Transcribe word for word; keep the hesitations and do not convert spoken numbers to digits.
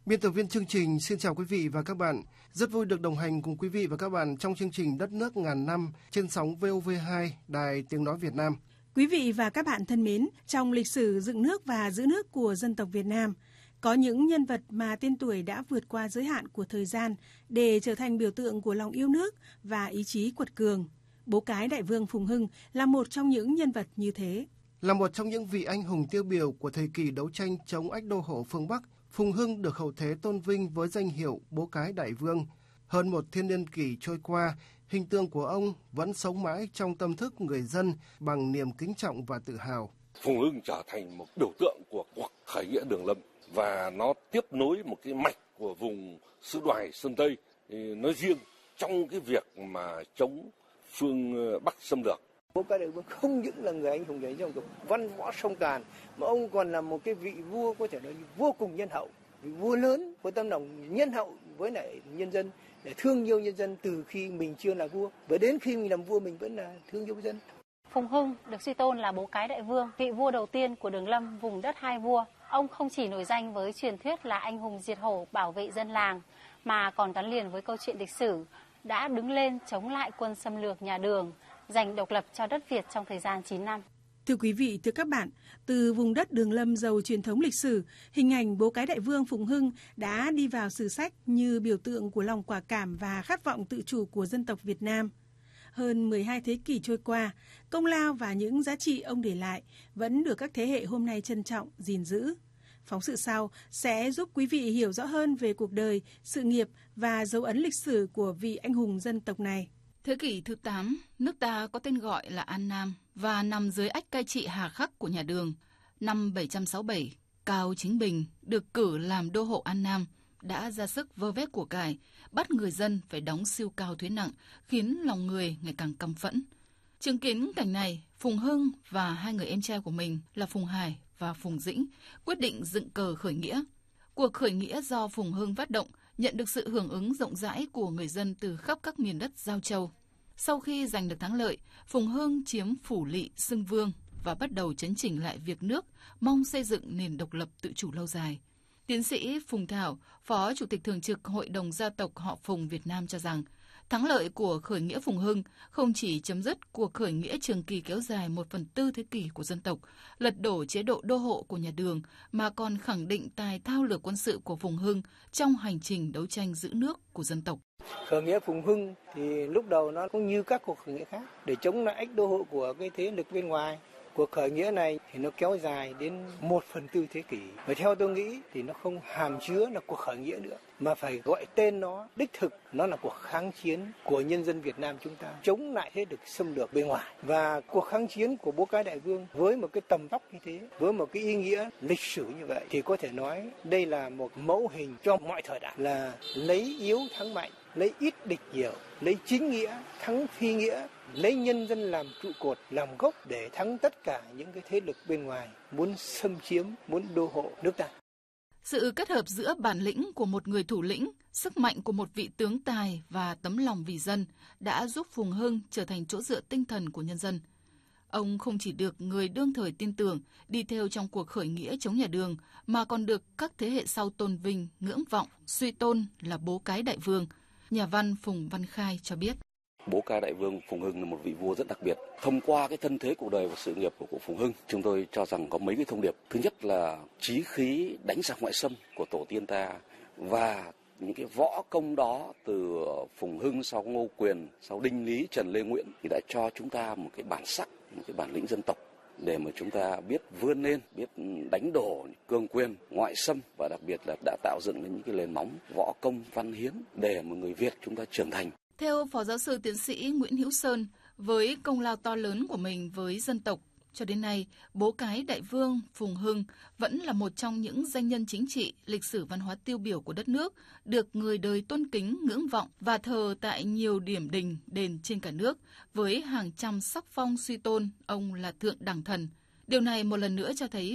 Biên tập viên chương trình xin chào quý vị và các bạn. Rất vui được đồng hành cùng quý vị và các bạn trong chương trình Đất nước ngàn năm trên sóng vê o vê hai, Đài Tiếng nói Việt Nam. Quý vị và các bạn thân mến, trong lịch sử dựng nước và giữ nước của dân tộc Việt Nam, có những nhân vật mà tên tuổi đã vượt qua giới hạn của thời gian để trở thành biểu tượng của lòng yêu nước và ý chí quật cường. Bố cái Đại vương Phùng Hưng là một trong những nhân vật như thế. Là một trong những vị anh hùng tiêu biểu của thời kỳ đấu tranh chống ách đô hộ phương Bắc, Phùng Hưng được hậu thế tôn vinh với danh hiệu Bố cái Đại vương. Hơn một thiên niên kỷ trôi qua, hình tượng của ông vẫn sống mãi trong tâm thức người dân bằng niềm kính trọng và tự hào. Phùng Hưng trở thành một biểu tượng của cuộc khởi nghĩa Đường Lâm và nó tiếp nối một cái mạch của vùng Xứ Đoài Sơn Tây nói riêng trong cái việc mà chống phương Bắc xâm lược. Bố cái Đại vương không những là người anh hùng đấy trong văn võ song toàn, mà ông còn là một cái vị vua có thể nói vô cùng nhân hậu, vị vua lớn có tâm lòng nhân hậu với lại nhân dân, để thương yêu nhân dân từ khi mình chưa là vua, và đến khi mình làm vua mình vẫn là thương yêu dân. Phùng Hưng được suy tôn là bố cái Đại vương, vị vua đầu tiên của Đường Lâm, vùng đất hai vua. Ông không chỉ nổi danh với truyền thuyết là anh hùng diệt hổ bảo vệ dân làng, mà còn gắn liền với câu chuyện lịch sử, đã đứng lên chống lại quân xâm lược nhà Đường, giành độc lập cho đất Việt trong thời gian chín năm. Thưa quý vị, thưa các bạn, từ vùng đất Đường Lâm giàu truyền thống lịch sử, hình ảnh bố cái Đại vương Phùng Hưng đã đi vào sử sách như biểu tượng của lòng quả cảm và khát vọng tự chủ của dân tộc Việt Nam. Hơn mười hai thế kỷ trôi qua, công lao và những giá trị ông để lại vẫn được các thế hệ hôm nay trân trọng, gìn giữ. Phóng sự sau sẽ giúp quý vị hiểu rõ hơn về cuộc đời, sự nghiệp và dấu ấn lịch sử của vị anh hùng dân tộc này. Thế kỷ thứ tám, nước ta có tên gọi là An Nam và nằm dưới ách cai trị hà khắc của nhà Đường. Năm bảy trăm sáu mươi bảy, Cao Chính Bình được cử làm đô hộ An Nam, đã ra sức vơ vét của cải, bắt người dân phải đóng siêu cao thuế nặng, khiến lòng người ngày càng căm phẫn. Chứng kiến cảnh này, Phùng Hưng và hai người em trai của mình là Phùng Hải và Phùng Dĩnh quyết định dựng cờ khởi nghĩa. Cuộc khởi nghĩa do Phùng Hưng phát động nhận được sự hưởng ứng rộng rãi của người dân từ khắp các miền đất Giao Châu. Sau khi giành được thắng lợi, Phùng Hưng chiếm Phủ Lỵ, xưng vương và bắt đầu chấn chỉnh lại việc nước, mong xây dựng nền độc lập tự chủ lâu dài. Tiến sĩ Phùng Thảo, Phó Chủ tịch Thường trực Hội đồng Gia tộc họ Phùng Việt Nam cho rằng, thắng lợi của khởi nghĩa Phùng Hưng không chỉ chấm dứt cuộc khởi nghĩa trường kỳ kéo dài một phần tư thế kỷ của dân tộc, lật đổ chế độ đô hộ của nhà Đường, mà còn khẳng định tài thao lược quân sự của Phùng Hưng trong hành trình đấu tranh giữ nước của dân tộc. Khởi nghĩa Phùng Hưng thì lúc đầu nó cũng như các cuộc khởi nghĩa khác để chống lại ách đô hộ của cái thế lực bên ngoài. Cuộc khởi nghĩa này thì nó kéo dài đến một phần tư thế kỷ. Và theo tôi nghĩ thì nó không hàm chứa là cuộc khởi nghĩa nữa, mà phải gọi tên nó đích thực, nó là cuộc kháng chiến của nhân dân Việt Nam chúng ta chống lại thế lực xâm lược bên ngoài. Và cuộc kháng chiến của bố cái Đại vương với một cái tầm vóc như thế, với một cái ý nghĩa lịch sử như vậy, thì có thể nói đây là một mẫu hình cho mọi thời đại, là lấy yếu thắng mạnh, lấy ít địch nhiều, lấy chính nghĩa thắng phi nghĩa, lấy nhân dân làm trụ cột, làm gốc để thắng tất cả những cái thế lực bên ngoài muốn xâm chiếm, muốn đô hộ nước ta. Sự kết hợp giữa bản lĩnh của một người thủ lĩnh, sức mạnh của một vị tướng tài và tấm lòng vì dân đã giúp Phùng Hưng trở thành chỗ dựa tinh thần của nhân dân. Ông không chỉ được người đương thời tin tưởng đi theo trong cuộc khởi nghĩa chống nhà Đường, mà còn được các thế hệ sau tôn vinh, ngưỡng vọng, suy tôn là bố cái Đại vương. Nhà văn Phùng Văn Khai cho biết. Bố cái Đại vương Phùng Hưng là một vị vua rất đặc biệt. Thông qua cái thân thế cuộc đời và sự nghiệp của cụ Phùng Hưng, chúng tôi cho rằng có mấy cái thông điệp. Thứ nhất là chí khí đánh giặc ngoại xâm của tổ tiên ta, và những cái võ công đó từ Phùng Hưng, sau Ngô Quyền, sau Đinh Lý, Trần Lê Nguyễn thì đã cho chúng ta một cái bản sắc, một cái bản lĩnh dân tộc để mà chúng ta biết vươn lên, biết đánh đổ cường quyền, ngoại xâm, và đặc biệt là đã tạo dựng lên những cái nền móng võ công văn hiến để mà người Việt chúng ta trưởng thành. Theo Phó Giáo sư Tiến sĩ Nguyễn Hữu Sơn, với công lao to lớn của mình với dân tộc, cho đến nay, bố cái Đại vương Phùng Hưng vẫn là một trong những danh nhân chính trị, lịch sử văn hóa tiêu biểu của đất nước, được người đời tôn kính, ngưỡng vọng và thờ tại nhiều điểm đình, đền trên cả nước, với hàng trăm sắc phong suy tôn ông là thượng đẳng thần. Điều này một lần nữa cho thấy